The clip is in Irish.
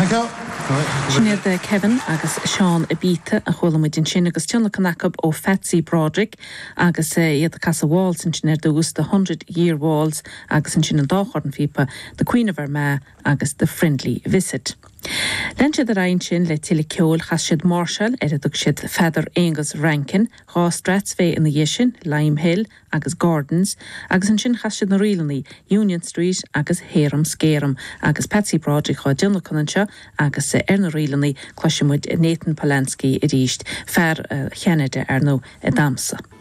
Sinead Kevin agus Sean Abita a cholamidin sin agus tionna canacab ó Fetsy Broderick agus iad Casa Walls in Sinead agus the 100-year walls agus in sin an dáchorn fipa the Queen of Armagh agus the Friendly Visit. Lente de rain sin le tili ceol chas Marshall edug siad Feather Angus Rankin, Gá Stratsvey in the Yishin, Lime Hill agus Gardens agus in sin chas na Rilani, Union Street agus Héram Scarum agus Patsy Broderick chá Dionla Conancha agus Erna Rilani cloisimuid Nathan Polanski i ríist fer Cheanada Erno Damsa.